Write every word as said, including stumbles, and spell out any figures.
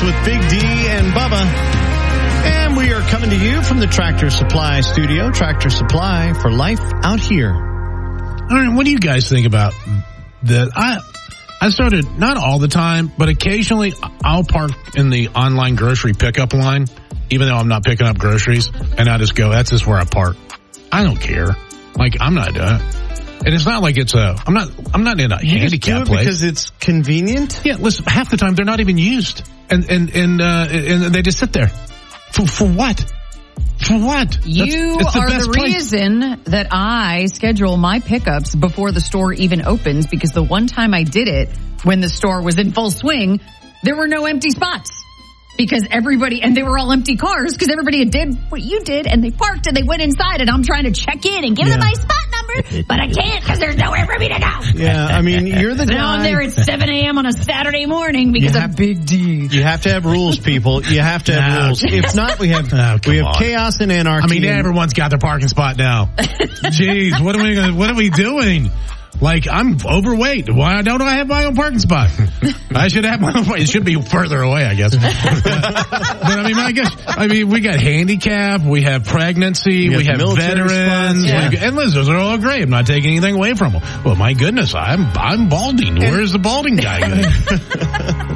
with Big D and Bubba. And we are coming to you from the Tractor Supply studio. Tractor Supply for life out here. All right, what do you guys think about that? I I started, not all the time, but occasionally I'll park in the online grocery pickup line, even though I'm not picking up groceries, and I just go, that's just where I park. I don't care. Like, I'm not doing it. And it's not like it's a, I'm not, I'm not in a you handicap just do it place. Because it's convenient? Yeah, listen, half the time they're not even used. And, and, and, uh, and they just sit there. For, for what? For what? You that's, that's the are best the place. reason that I schedule my pickups before the store even opens, because the one time I did it when the store was in full swing, there were no empty spots. Because everybody, and they were all empty cars, because everybody had did what you did, and they parked and they went inside, and I'm trying to check in and give yeah. them my spot number, but I can't because there's nowhere for me to go. Yeah, I mean, you're the so guy. now I'm there at seven a.m. on a Saturday morning because have, of Big D. You have to have rules, people. You have to have No. rules. If not, we have Oh, we have on. chaos and anarchy. I mean, and, everyone's got their parking spot now. Jeez, what are we gonna, what are we doing? Like, I'm overweight. Why don't I have my own parking spot? I should have my own. It should be further away, I guess. But I mean, I guess, I mean, we got handicap, we have pregnancy, we, we have have veterans, yeah. we, and those are all great. I'm not taking anything away from them. Well, my goodness, I'm I'm balding. Where's the balding guy going?